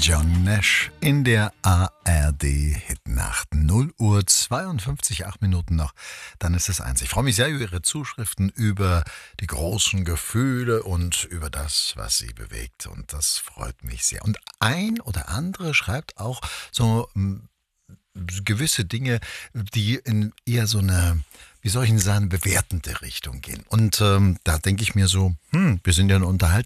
John Nash in der ARD-Hitnacht. 0 Uhr 52, 8 Minuten noch, dann ist es 1. Ich freue mich sehr über Ihre Zuschriften, über die großen Gefühle und über das, was Sie bewegt. Und das freut mich sehr. Und ein oder andere schreibt auch so gewisse Dinge, die in eher so eine, wie soll ich denn sagen, bewertende Richtung gehen. Und da denke ich mir so, wir sind ja eine